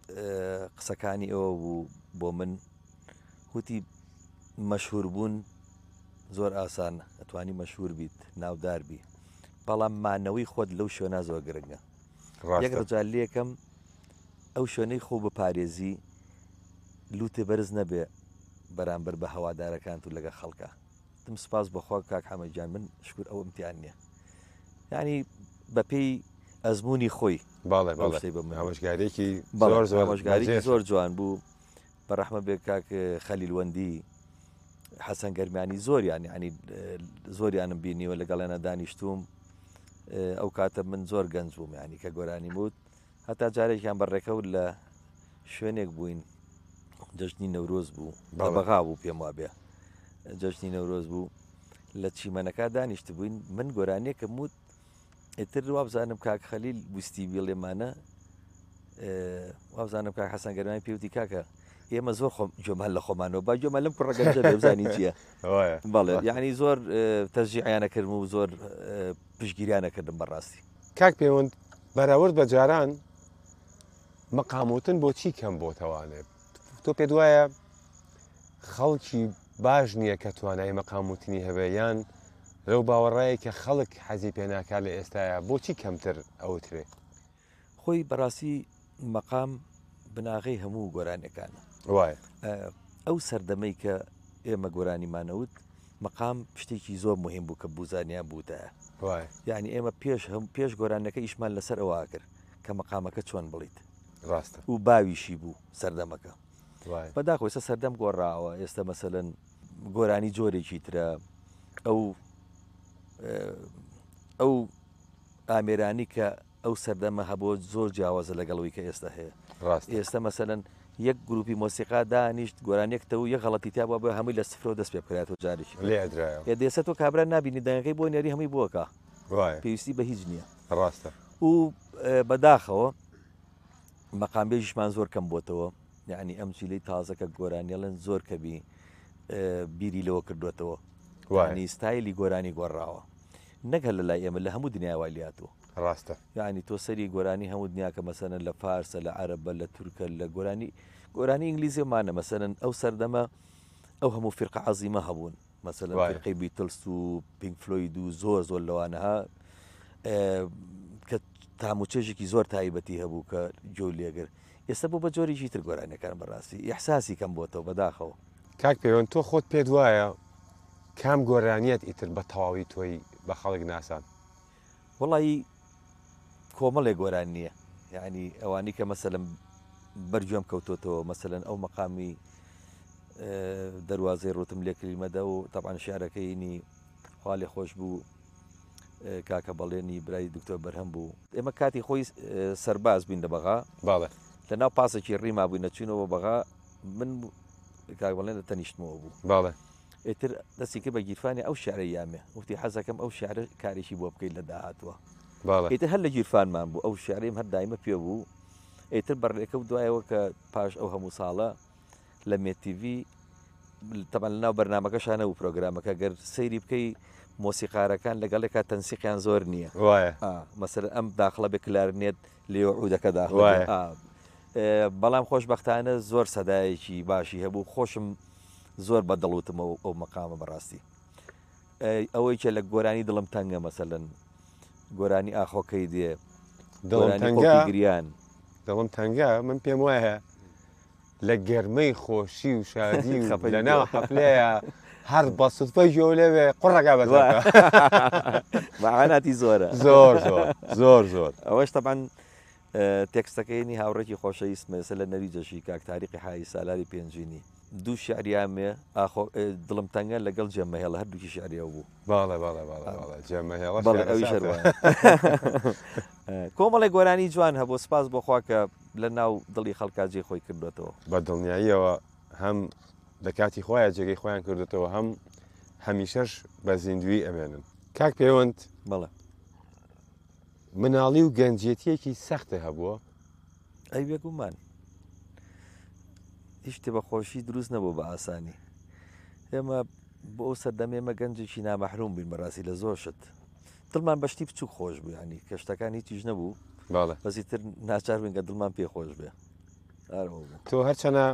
قسەکانی ئەوە بوو بۆ من وتی مەشهور بوون زۆر ئاسانە ئەتوانی مەشهور بیت ناودار بی بەڵام مانەوەی خۆت لەو شوێنە زۆر گرنگە یەک ڕجال لێکم ئەو شوێنەی خۆ بپارێزی لوتێ بەرز نەبێ بەرامبەر بە هەوادارەکان و لەگە خەڵکە دم سپاس بەخوا کاک حەمەدجان من شکر ئەو امتیان نییە ینی بەپێی ئەزمموی خۆی هەمەشگارێکی هەمەشگارێکی زۆر جوان بوو بەڕەحمە بێ کاک خەلیلوەندی حەسەن گەرمیانی زۆریان ینی زۆریانم بینیوە لەگەڵێنە دانیشتوم ئەو کاتە من زۆر گەنج بووم ینی کە گۆرانی وت هەتا جارێکیان بەڕێکەوت لە شوێنێک بووین جەژنی نەورۆز بوو بەغا بوو پێم وابێ جەژنی نەورۆز بوو لە چیمەنەکە دانیشت بووین من گۆرانێکم وت ئێتر وابزانم کاک خەلیل ویستی بێڵێمانە وابزانم کاک حەسەن گەرمیانی پێوتی کاکە ئێمە زۆر جۆمال لە خۆمانەوە با جۆمە لەم کوڕەگەنجە بزانی چییە بەڵێ یعنی زۆر تەرجیعیانەکردم و زۆر پشگیریانەکردم بەڕاستی کاک پەیوەند بەراورد بە جاران مەقاموتن بۆچی کەم بۆتەوانێت تۆ پێ دوایە خەڵکی باش نییە کە توانای مەقاموتنی هەبێ یان لەو باوەڕایە کە خەڵک حەزی پێ ناکات لە ئێستاە بۆچی کەمتر ئەوترێ خۆی بەڕاستی مەقام بناغی هەموو گۆرانەکانە وایە ئەو سەردەمەی کە ئێمە گۆرانیمانەوت مەقام شتێکی زۆر مهم بوو کە بوزانیان بووتایە یعنی ئێمە پێش گۆرانەکە ئیشمان لەسەر ئەوە کرد کە مەقامەکە چۆن بڵیت ڕاستە و باویشی بوو سەردەمەکە بەداخۆی ئێستا سەردەم گۆڕاوە ئێستا مەسەلەن گۆرانی جۆرێکی ترە ئەو ئامێرانی کە ئەو سەردەمە هەبوو زۆر جیاوازە لەگەڵەوەی کە ئێستا هەیە ئێستا مەسەلەن یەک گروپی مۆسیقا دانیشت گۆرانێکتە و یە غەڵەتی تا بۆ هەمووی لە سفرەوە دەست پێ بکرێتەوە جارێکی دێسە تۆ کابرا نبینی دەنگەکەی بۆ نێری هەمووی بووەکە پێویستی بە هیچ نییە ڕاستە و بەداخەوە مەقامبێژیشمان زۆر کەم بۆتەوە یعنی ئەم چیلەی تازەکە گۆرانیەڵەن زۆر کەبی بیری لەوە کردوێتەوە وانی ستایلی گۆرانی گۆڕاوە نەگەر لە لای ئێمە لە هەموو دنیاوالاتوە ڕاستە یعنی تۆ سەری گۆرانی هەموو دنیاکە مەسەنە لە فارسە لە عەرەبە لە تورکە لە گۆرانی ئینگلیزیمانە مەسەنن ئەو سەردەمە ئەو هەموو فرقە عەزیمە هەبوون مەسەلەن فرقەی بیتڵس و پینک فلۆید و زۆر لەوانەها کە تاموچێژێکی زۆر تایبەتی هەبوو کە جۆ لێگر ئێستا بۆ بە جۆرێکی تر گۆرانەکان بەڕاستی ئیحساسی کەم بۆتەوە بەداخەوە کاک پەیوەند تۆ خۆت پێت وایە کام گۆرانیەت ئیتر بە تەواوی تۆی بە خەڵک ناسان وڵی کۆمەڵێک گۆران نییە یعنی ئەوانی کە مەسەلەن بەرجۆم کەوتۆتەوە مەسەلەن ئەو مەقامی دەواازەی ڕوتم لێکریمەدە و تەبان شارەکەینی خاڵی خۆش بوو کاکە بەڵێنی برای دکتۆر بەرهەم بوو ئێمە کاتی خۆی سەرباز بووین لە بەغا باڵێ لە ناو پاسێکی ڕیما بووین نەچوینەوە بەغا من کاک بەڵێن تەنیشتمەوە بوو باڵێ ئێتر دەستی کرد بە گیرفانی ئەو شعرە یامێ وتی حەزەکەم ئەو شعرە کارێکی بۆ بکەیت لە داهاتوە ئیتر هەر لە گیرفانمان بوو ئەو شعریم هەر دایمە پێ بوو ئیتر بەڕێکە دوایەوە کە پاش ئەو هەموو ساڵە لە مێتیڤ تەمان لە ناو بەرنامەکەشانە و پرۆگرامەکە گەر سەیری بکەی مۆسیقارەکان لەگەڵێکا تەنسیقیان زۆر نییە مەسەر ئەم داخڵە بێ کلارنێت لێوە عودەکە داخڵ بەڵام خۆشبەختانە زۆر سەدایەکی باشی هەبوو خۆشم زۆر بەدڵوتمەوە ئەو مەقامە بەڕاستی ئەوەی کە لە گۆرانی دڵم تەنگە مەسەلەن گۆرانی ئاخۆکەی دێ گریان دڵم تەنگە من پێم وایە لە گەرمەی خۆشی و شادی و لەناو حەفلەیە هەر بەسوتفە ژۆ لەوێ قوڕەکە بەزەکە بەعاناتی زۆرە زۆر ئەوەش تەبان تێکستەکەینی هاوڕێکی خۆشەویست مەسە لە نەریجەشی کاک تاریقی حایی سالاری پێنجینی دوو شعریامێ دڵم تەنگە لەگەڵ جەمەهێڵە هەردووکی شعریەوە بوو باڵێ جەمەهێڵە کۆمەڵی گۆرانی جوان هەبوو سپاس بۆخوا کە لە ناو دڵی خەڵکا جێ خۆی کردوێتەوە بە دڵنیاییەوە هەم لە کاتی خۆیان جێگەی خۆیان کردوێتەوە هەم هەمیشەش بە زیندوی ئەمێنن کاک پەیوەند بەڵێ مناڵی و گەنجێتیەکی سەختە هەبووە ئەی بێگومان هیچ بە خۆشی دروست نەبوو بە ئاسانی ئێمە بۆ ئەو سەردەم ئێمە گەنجێکی نامەحروم بووین بەڕاستی لە زۆرشت دڵمان بەشتی بچوو خۆش بوو ینی کەشتەکان هیچیش نەبوو بەزیتر ناچار بووین کە دڵمان پێ خۆش بێ تۆ هەرچەنە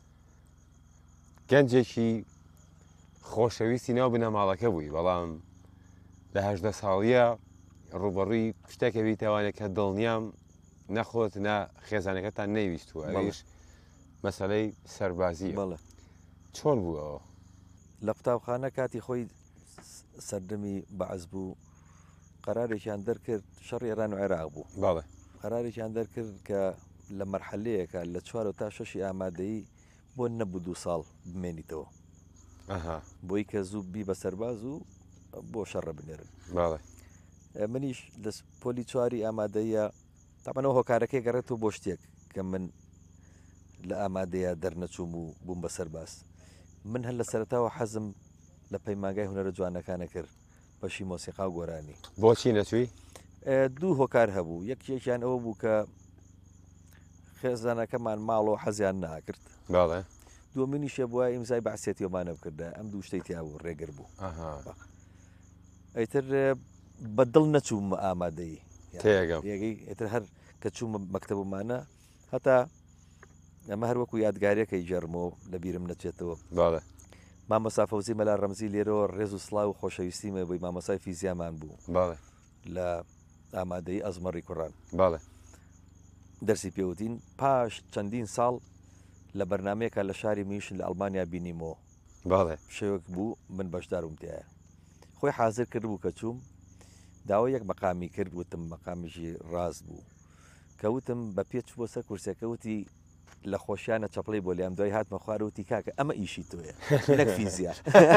گەنجێکی خۆشەویستی ناو بنەماڵەکە بووی، بەڵام لە 18 ساڵیە ڕوبەڕووی شتێکەوی تاوانێت کە دڵنیام نەخۆت خێزانەکەتان نەیویستووە، ئەویش مەسەلەی سەربازیە. چۆن بوو ئەوە؟ لە قوتابخانە کاتی خۆی سەردەمی بەعز بوو، قەرارێکیان دەرکرد، شەڕی ئێران و عێراق بوو. باڵێ قەرارێکیان دەرکرد کە لە مەرحەلەیەکە لە 4 تا 6 ئامادەیی بۆ نەبوو 2 ساڵ بمێنیتەوە، بۆی کە زوو بی بە سەرباز و بۆ شەڕە بنێرن. منیش لە پۆلی 4 ئامادەیە تاپەنەوە هۆکارەکەی گەڕێتەوە بۆ شتێک کە من لە ئامادەیە دەرنەچووم و بووم بە سەرباز. من هەر لە سەرەتاوە حەزم لە پەیمانگای هونەرە جوانەکانە کرد، بەشی مۆسیقا و گۆرانی. بۆچی نەچووی؟ 2 هۆکار هەبوو، یەکێکیان ئەوە بوو کە خێزانەکەمان ماڵەوە حەزیان ناکرد، دووەمینیشە بووە ئیمزای بەعسێتیۆمانە بکردە، ئەم دوو شتەی تیا بوو ڕێگر بوو. ئەیتر بەدڵ نەچووم ئامادەی یەکەی ئێتر هەر کە چوومە مەکتەبمانە هەتا ئەمە هەر وەکو یادگارێکەی ژەرمەوە لە بیرم نەچێتەوە. مامۆستا فەوزی مەلا ڕەمزی لێرەوە ڕێز و سڵاو و خۆشەویستیمە بۆی مامۆسای فیزیامان بوو لە ئامادەی ئەزمەڕی کوڕان. دەرسی پێوتین پاش چەندین ساڵ لە بەرنمەیەکە لە شاری میشن لە ئەڵمانیا بینیمەوە. شەوێک بوو من بەشدارم تایە، خۆی حاضر کرد بوو کە چووم، داوای یەک مەقامی کرد، وتم مەقامیژی ڕاست بوو کە وتم بە پێچ بۆ سەر کورسەکە وتی لە خۆشیانە چەپڵی بۆ لیام دوای هاتمە خوارەوتی کاکە ئەمە ئیشی تۆیە نەک فیزیا.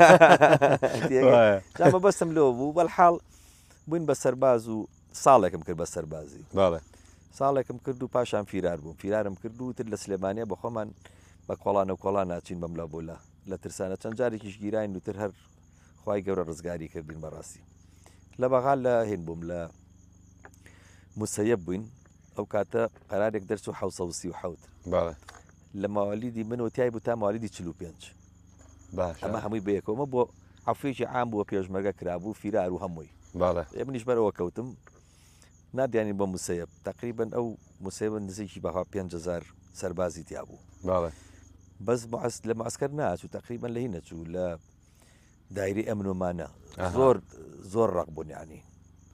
جامە بەستم لەوە بوو، بەڵحاڵ بووین بە سەرباز و ساڵێکم کرد بە سەربازی. ساڵێکم کرد و پاشان فیرار بووم، فیرارم کرد و تر لە سلێمانیا بە خۆمان بە کۆڵانە و کۆڵان ناچین بەملا بۆلا لە ترسانە چەند جارێکیش گیراین و تر هەر خوای گەورە ڕزگاری کردین بەڕاستی. لە بەغا لە هێن بووم لە موسەیەب بووین، ئەو کاتە قەرارێک دەرچوو 1930 لە ماوەلیدی من وتیای بوو تا ماوەلیدی 45. ئەمە هەمووی بەیەکەوەمە بۆ عەفوێکی عام بووە، پێشمەرگە کرابوو فیرار و هەمووی. منیش بەرەوە کەوتم، نادیانی بە موسەیەب، تقریبن ئەو موسەیەب نزیکی بەها 5,000 سەربازی تیا بوو. بەس لە معسکەر ناچوو، تقریبن لە هی نەچوو، لە دایری ئەمنۆمانە زۆر ڕق بوون، یعنی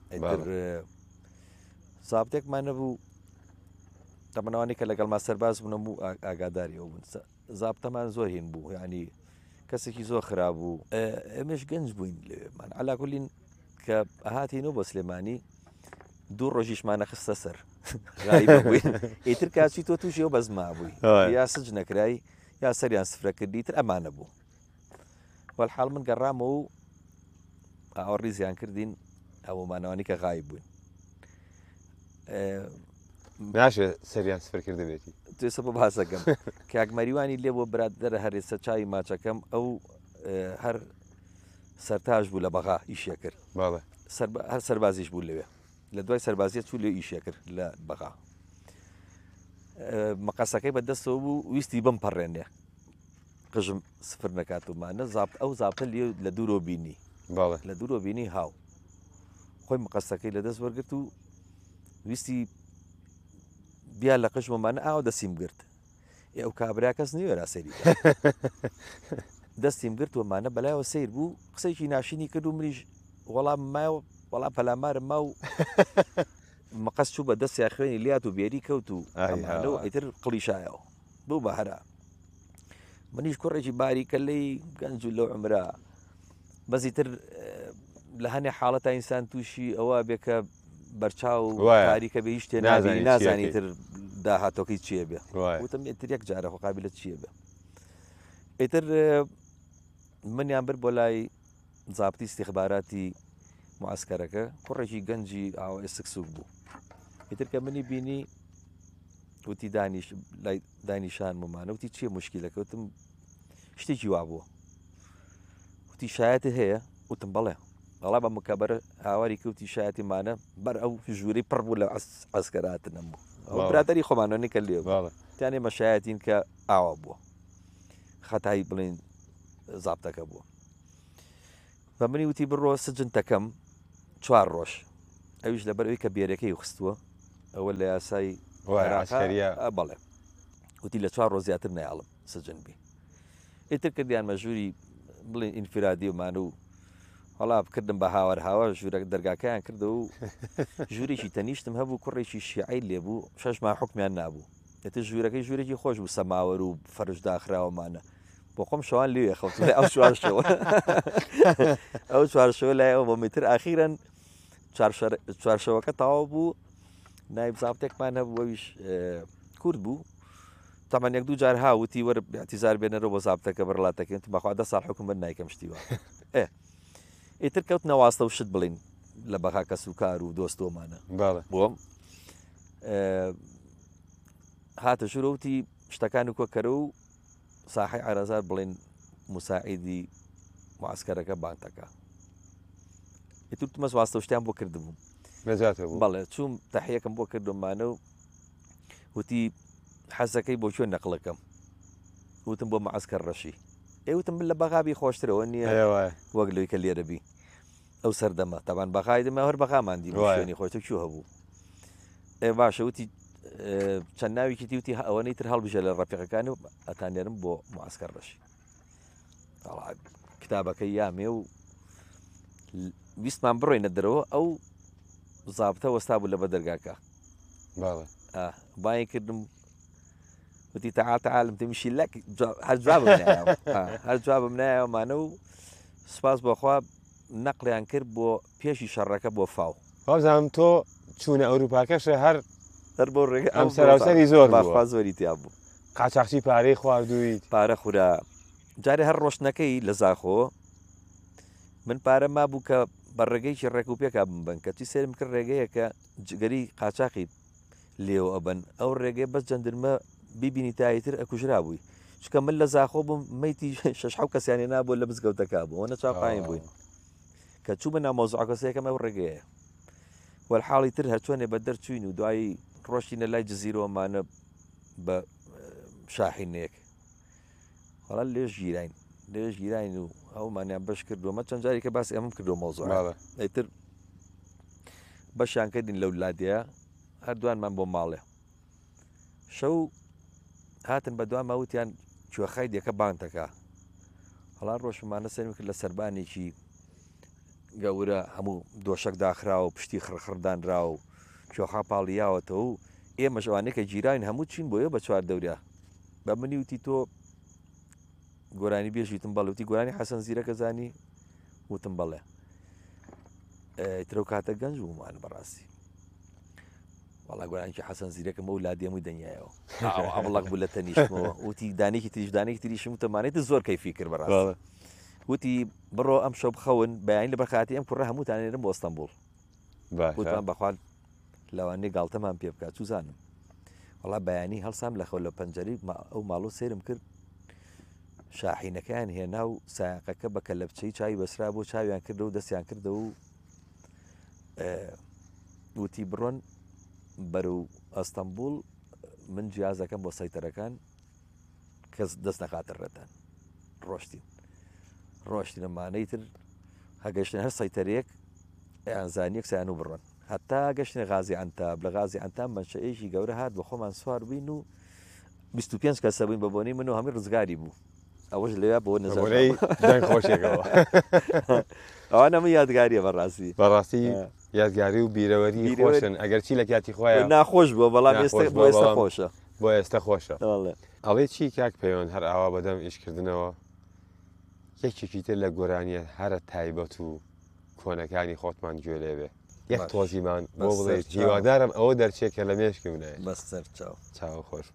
زابتێکمان نەبوو. تەمەنەوانی کە لەگەڵما سەرباز بوونم و ئاگاداری ئەو بوون، زابتەمان زۆر هین بوو، یعنی کەسێکی زۆر خراپ بوو. ئێمەش گەنج بووین لێمان، عەلاکولین کە ئاهاتینەوە بە سلێمانی 2 ڕۆژیشمانە خستە سەر بووین، ئیتر کاچی تۆ تووشیەوە بەزما بووی، یا سج نەکرای یا سەریان سفرە کردی، تر ئەمانە بوو. وەڵحاڵ من گەڕامەوە و ئاوەڕی زیان کردین ئەومانەوانی کە غایب بووین. ناشێ سەریان سفر کرده بێتی توێسە بۆ باسەکەم کاکمەریوانی لێ بۆ برادەرە هەرێسە چای ماچەکەم، ئەو هەر سەرتاژ بوو لە بەغا ئیشە کرد، هەر سەربازیش بوو لەوێ، لە دوای سەربازیە چوو لێ ئیشە کرد لە بەغا. مەقەسەکەی بەدەستەوە بوو، ویستی بمپەڕێنێ قژم سفر نەکاتومانە، ئەو زابتە لە دوورۆ بینی، لە دوورۆ بینی هاو خۆی مەقەسەکەی لە دەست وەرگرت و ویستی بیا لە قژمەمانە ئاو دەستیم گرت، ئەو کابرا کەس نیوێرا سەری دەستیم گرت ومانە بەلایەوە سیر بوو، قسەیکی ناشینی کرد و منیش وەڵام مایەوە وەڵام پەلامارم ما و مەقەس چوو بە دەستیا خوێنی لات و بێری کەوت و ئەمانەوە ئیتر قڵیشایەوە بوو بە هەرا. منیش کوڕێکی باریکە لەی گەنج و لەو عمرا، بەزی تر لە هەنێ حاڵەتە ئینسان تووشی ئەوە بێ کە بەرچاو تاریکە بە هیچ شتێ نازانی تر داهاتۆکەی چیە بێ، وتم ئیتر یەک جارە قابلت چیە بێ. ئیتر منیان بر بۆ لای زابتی استیخباراتی معسکەرەکە، کوڕێکی گەنجی ئاوە ئێسکسوک بوو. ئیتر کە منی بینی وتی دانیشان ممانە، وتی چییە مشکلەکە؟ وتم شتێکی وا بووە. وتی شایەتت هەیە؟ وتم بەڵێ. وەڵا بە مکەبەرە هاواری کەوتی شایەتیمانە بەر ئەو ژووری پڕ بوو لە عەسکەراتنم بوو، ئەو برادەری خۆمانەوەنی کە لێ تیانێ مەشایەتین کە ئاوا بووە، خەتایی بڵین زابتەکە بووە. بە منی وتی بڕۆ سجنتەکەم 4 ڕۆژ، ئەویش لەبەرەوەی کە بێرەکەی خستووە، ئەوە لە یاسای عەسکەریە بەڵێ وتی لە 4 ڕۆ زیاتر نایڵم سجن بی ئیتر کردیان مەژووری بڵێن ئینفرادی ومانە و هەڵا بکردم بە هاوار هاوار ژوورە دەرگاکەیان کردە و ژوورێکی تەنیشتم هەبوو کوڕێکی شیعی لێبوو 6 ماه حکمیان نابوو ئێتر ژوورەکەی ژوورێکی خۆش بوو سەماوەر و فەرش داخراوەمانە بۆ خۆم شەوان لێ خەوت ئەو چوارشەوە ئەو چوارشەوە لایەوە بۆ میتر ئاخیرەن چوارشەوەکە تەواو بوو نایب زابتێکمان هەبوو ئەویش کورد بوو تەمان یەک دوو جار هاوتی وەرە اعتیزار بێنەرەوە بۆ زابتەکە بڕڵاتەکەن بەخوا 10 ساڵ حکومت نایکەم شتیوە ئیتر کەوت نەواستە و شت بڵین لە بەخا کەس و کار و دۆستۆمانە بۆم هاتە ژوورەوتی شتەکان و کۆکەرە و ساحی عەرەزار بڵێن مساعیدی معسکەرەکە بانتەکە ئیتر تمەس واستە شتیان بۆ کردبوو بەڵێ چوم تەحیەکەم بۆ کردومانە و وتی حەزەکەی بۆ کوێ نەقڵەکەم وتم بۆ معسکەر ڕەشی ئێوتم من لە بەغابی خۆشترەوە نییە وەک لەوەی کە لێرەبی ئەو سەردەمە تاوان بەخای دەمە هەر بەغاماندی شوێنی خۆشتە کوێ هەبوو باشە وتی چەند ناویکی وتی ئەوەنەی تر هەڵبژە لە ڕەفیقەکانی و ئەتانێرم بۆ معسکەر ڕەشی کتابەکەی یامێ و ویستمان بڕۆینە دەرەوە ئەو زابتە وەستا بوو لە بە دەرگاکە باەی کردم وتی تعالم تمشي لك هەر جوابم نایەوەمانە و سپاس بۆخوا نەقلیان کرد بۆ پێشی شەڕەکە بۆ فاو بازانم تۆ چوونە ئەوروپاکەشە هەر بۆ ڕێگە ئەم سەراوسەری زۆر باخوا زۆری تیا بوو قاچاقچی پارەی خواردوویت پارە خورا جارێ هەر ڕۆشنەکەی لە زاخۆ من پارە مابوو کە بە ڕێگەیکی ڕێک و پێکا بمبن کە چی سێرم کرد ڕێگەیە کە جگەری قاچاقی لێوە ئەبن ئەو ڕێگەی بەس جەندرمە بیبینی تایتر ئەکوژرا بووی چکە من لە زاخۆ بووم مەیتی 6 کەسیانی نابوو لە بزگەوتەکە بوو ئەوە چاقایم بووین کە چوو بە نامۆزوعەکەسەکەم ئەو ڕێگەیە وەرحاڵی تر هەرچۆنێ بە دەرچوین و دوایی ڕۆشتینە لای جزیرەوەمانە بە شاحینێک هەڵا لێش گیراین و ئەومانیان بەش کردووەمە چەند جاری کە باسی ئەمەم کردو مۆزوع ئەیتر بەشیان کردین لەو لادەیە هەردووانمان بۆ ماڵێ شەو هاتن بە دوام ماوتیان کوێخای دێکە بانتەکە هەڵا ڕۆژمانە سەرم کرد لە سەربانێکی گەورە هەموو دۆشەک داخرا و پشتی خڕدانرا و کوێخا پاڵیاوەتەوە و ئێمە ژەوانەیە کە جیران هەموو چین بۆیە بە چوار دەورە بە منی وتی تۆ گۆرانی بێژیتم بەڵوتی گۆرانی حەسەن زیرەکە زانی وتم بەڵێ ترە و کاتە گەنج بوومان بەڕاستی وڵا گۆرانکی حەسەن زیرەکەمە و لادێمووی دەنیایەوە ئەوڵق بوو لە تەنیشتمەوە وتی دانێکی تریشدانێکی تریشم وتەمانێت زۆر کەیفی کرد بەڕاستی وتی بڕۆ ئەم شەو بخەون بەیانی لە بەرخاتی ئەم کوڕە هەمووتانێنم بۆ ئەستەمبوڵ وتمان بەخوال لەوانەیە گاڵتەمان پێ بکات چوزانم وڵا بەیانی هەڵسام لەخەو لە پەنجەری ئەو ماڵۆ سێرم کرد شاحینەکەیان هێنا و سایقەکە بە کەلەپچەی چاوی بەسرا بۆ چاویان کردە و دەستیان کردە و وتی بڕۆن بەرەو ئەستەمبوڵ من جیازەکەم بۆ سەیتەرەکان کەس دەست نەخاتە ڕێتان ڕۆشتینەمانەی تر هەگەشتن هەر سەیتەرێک ئەیانزانیەک سیان و بڕۆن هەتا گەشتنە غازی ئەنتاب لە غازی ئەنتاب مەنشەیەکی گەورە هات بە خۆمان سوار بووین و 25 کەسە بووین بە بۆنەی من و هەمووی ڕزگاری بوو ئەوەش لێوە بۆ نەزانەی خۆشێکەوە ئەوانە من یادگاریە بەڕاستی یادگاری و بیرەوەری خۆشن ئەگەر چی لە کاتی خۆیان ناخۆش بووە بەڵام ئێستا خۆشە بۆ ئێستا خۆشە ئەڵێ چی کاک پەیوەند هەر ئاوا بەدەم ئیشکردنەوە یەکێکی تر لە گۆرانیە هەرە تایبەت و کۆنەکانی خۆتمان گوێ لێبێ یەک تۆزیمان بۆ بڵێ هیوادارم ئەوە دەرچێت کە لە مێشکی منایە بەسەر چاو خۆش